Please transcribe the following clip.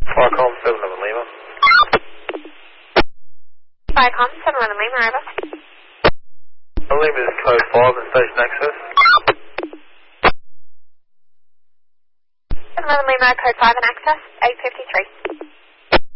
Farcom 711 Lima. Farcom 711 Lima, over. Lima is code 5 and station access. 711 Lima, code 5 and access, 853.